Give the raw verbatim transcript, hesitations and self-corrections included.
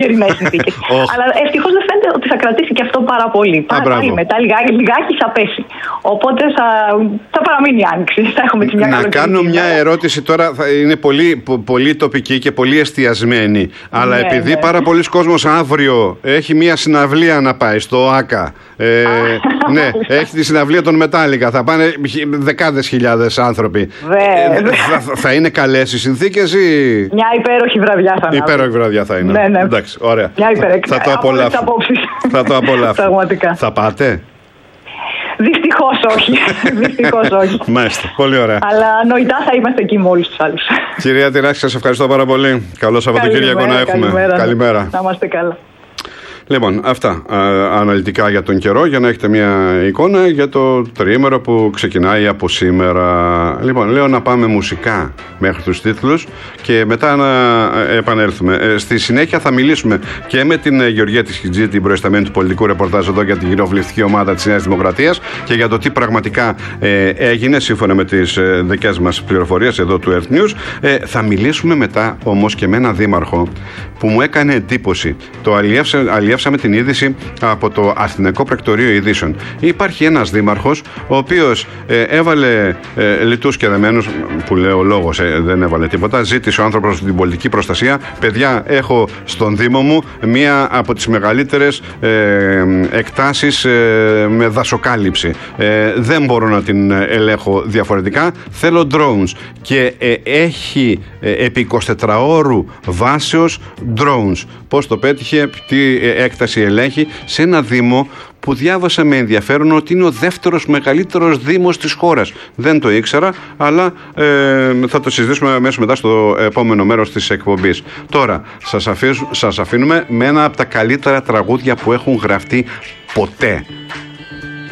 χειμερινές συνθήκες. Αλλά ευτυχώς δεν φαίνεται ότι θα κρατήσει και αυτό πάρα πολύ. Πάλι μετά λιγάκι, λιγάκι θα πέσει. Οπότε θα, θα παραμείνει η άνοιξη. Θα έχουμε μια Να κάνω μια ερώτηση τώρα, θα είναι πολύ, πολύ τοπική και πολύ εστιασμένη. Αλλά ναι, επειδή ναι. πάρα πολλοί κόσμος αύριο έχει μια συναυλία να πάει στο ΆΚΑ. Ε, ναι, έχει τη συναυλία των Μετάλλικα. Θα πάνε δεκάδες χιλιάδες άνθρωποι. Ε, θα, θα είναι καλές οι συνθήκες ή. Μια υπέροχη βραδιά θα είναι. Υπέροχη βραδιά θα είναι. Ναι, ναι. Εντάξει, ωραία. Μια υπέροχη. Θα το απολαύσω. Θα το απολαύσω. Θα πάτε? Δυστυχώς όχι. Δυστυχώς όχι. Μάλιστα, πολύ ωραία. Αλλά νοητά θα είμαστε εκεί με όλους τους άλλους. Κυρία Τυράκη, σας ευχαριστώ πάρα πολύ. Καλό Σαββατοκύριακο να έχουμε. Καλημέρα. Καλημέρα. Να είμαστε καλά. Λοιπόν, αυτά α, αναλυτικά για τον καιρό, για να έχετε μια εικόνα για το τριήμερο που ξεκινάει από σήμερα. Λοιπόν, λέω να πάμε μουσικά μέχρι τους τίτλους και μετά να επανέλθουμε. Ε, στη συνέχεια θα μιλήσουμε και με την Γεωργία Τισχιτζή, την προϊσταμένη του πολιτικού ρεπορτάζ εδώ για την κοινοβουλευτική ομάδα της Νέας Δημοκρατίας και για το τι πραγματικά ε, έγινε σύμφωνα με τις ε, δικές μας πληροφορίες εδώ του Earth News. Ε, θα μιλήσουμε μετά όμως και με έναν δήμαρχο που μου έκανε εντύπωση. Το αλλιεύσε, αλλιεύσαμε την είδηση από το Αθηνικό Πρακτορείο Ειδήσεων. Υπάρχει ένας δήμαρχος ο οποίος ε, έβαλε ε, λιτούς και δεμένους, που λέω λόγος, ε, δεν έβαλε τίποτα. Ζήτησε ο άνθρωπος την πολιτική προστασία. Παιδιά, έχω στον Δήμο μου μία από τις μεγαλύτερες ε, εκτάσεις ε, με δασοκάλυψη. Ε, δεν μπορώ να την ελέγχω διαφορετικά. Θέλω drones. Και ε, έχει ε, επί εικοσιτετράωρου βάσεως drones. Πώς το πέτυχε, τι έκταση ελέγχει σε ένα Δήμο που διάβασα με ενδιαφέρον ότι είναι ο δεύτερος μεγαλύτερος δήμος της χώρας. Δεν το ήξερα, αλλά ε, θα το συζητήσουμε αμέσως μετά στο επόμενο μέρος της εκπομπής. Τώρα, σας, αφήσ, σας αφήνουμε με ένα από τα καλύτερα τραγούδια που έχουν γραφτεί ποτέ.